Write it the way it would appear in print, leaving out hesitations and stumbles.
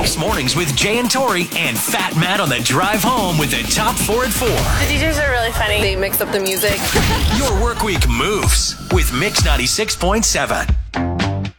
Mix Mornings with Jay and Tori and Fat Matt on the drive home with the top 4 at 4. The DJs are really funny. They mix up the music. Your work week moves with Mix 96.7.